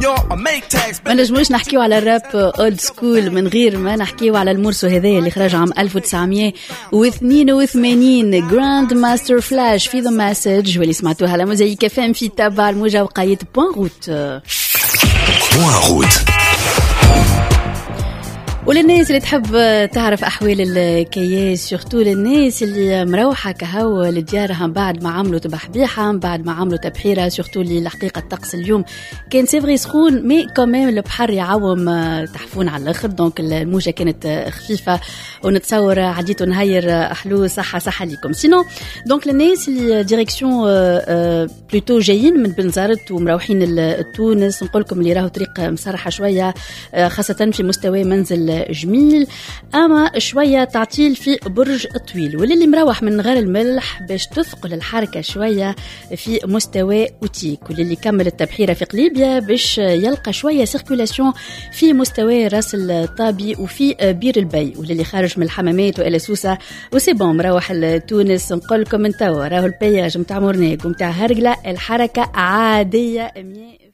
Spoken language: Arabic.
ما نجموش نحكيو على الراب اولد سكول من غير ما نحكيو على المورسو هذا اللي خرج عام 1982 جراند ماستر فلاش في ذا مسج واللي سمعتوها على موزايك فام في تبع الموجة وقاية بوان روت. وللناس اللي تحب تعرف أحوال الكياس سورتو للناس اللي مروحة كهو لديارها بعد ما عملوا تبحبيحة بعد ما عملوا تبحيرة سورتو اللي الحقيقة الطقس اليوم كان سيفغي سخون مي كمان البحر يعوم تحفون على الآخر دونك الموجة كانت خفيفة ونتصور عديتوا نهير أحلو صحة ليكم سينو دونك للناس اللي ديريكسيون بلوتو جايين من بنزرت ومروحين لتونس نقولكم اللي راهو طريق مسرحة شوية خاصة في مستوى منزل جميل أما شوية تعطيل في برج طويل واللي مروح من غير الملح باش تثقل الحركة شوية في مستوى أوتيك واللي كمل التبحيرة في قليبيا باش يلقى شوية سيركولاسيون في مستوى راس الطابي وفي بير البي واللي خارج من الحمامات وإلى سوسة وسيبون مروح لتونس نقولكم انتوا راهو البياج متاع مورنيك ومتاع هرقلة الحركة عادية 100%.